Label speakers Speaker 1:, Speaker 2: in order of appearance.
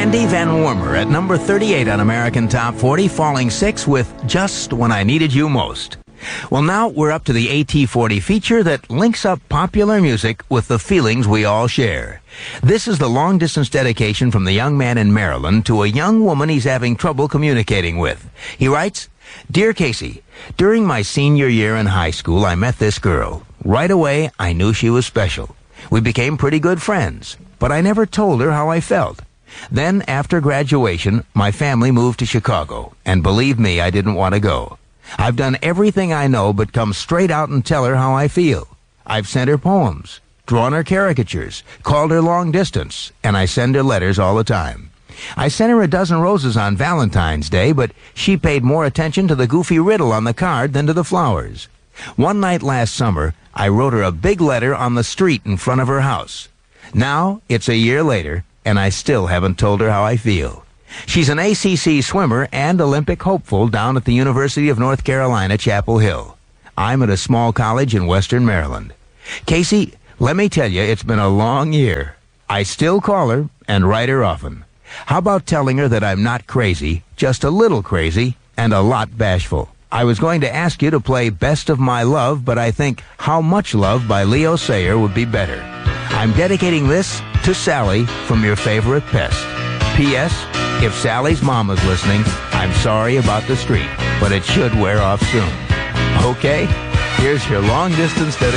Speaker 1: Randy Van Wormer at number 38 on American Top 40, falling 6 with Just When I Needed You Most. Well, now we're up to the AT40 feature that links up popular music with the feelings we all share. This is the long-distance dedication from the young man in Maryland to a young woman he's having trouble communicating with. He writes, "Dear Casey, during my senior year in high school, I met this girl. Right away, I knew she was special. We became pretty good friends, but I never told her how I felt. Then, after graduation, my family moved to Chicago, and believe me, I didn't want to go. I've done everything I know but come straight out and tell her how I feel. I've sent her poems, drawn her caricatures, called her long distance, and I send her letters all the time. I sent her a dozen roses on Valentine's Day, but she paid more attention to the goofy riddle on the card than to the flowers. One night last summer, I wrote her a big letter on the street in front of her house. Now, it's a year later, and I still haven't told her how I feel. She's an ACC swimmer and Olympic hopeful down at the University of North Carolina, Chapel Hill. I'm at a small college in Western Maryland. Casey, let me tell you, it's been a long year. I still call her and write her often. How about telling her that I'm not crazy, just a little crazy, and a lot bashful? I was going to ask you to play Best of My Love, but I think How Much Love by Leo Sayer would be better. I'm dedicating this to Sally from your favorite pest. P.S. If Sally's mom is listening, I'm sorry about the street, but it should wear off soon. Okay, here's your long-distance dedication.